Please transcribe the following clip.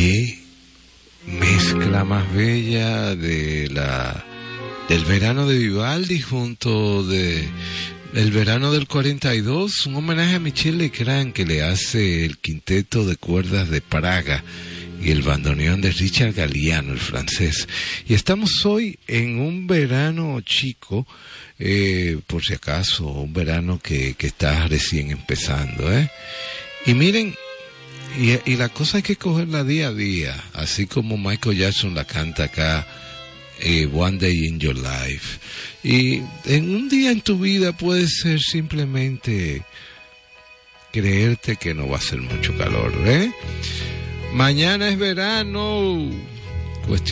Qué mezcla más bella del verano de Vivaldi junto el verano del 42, un homenaje a Michel Legrand que le hace el quinteto de cuerdas de Praga y el bandoneón de Richard Galliano, el francés. Y estamos hoy en un verano chico, por si acaso, un verano que está recién empezando, Y miren, y la cosa hay que cogerla día a día, así como Michael Jackson la canta acá, One Day in Your Life. Y en un día en tu vida puede ser simplemente creerte que no va a ser mucho calor, Mañana es verano,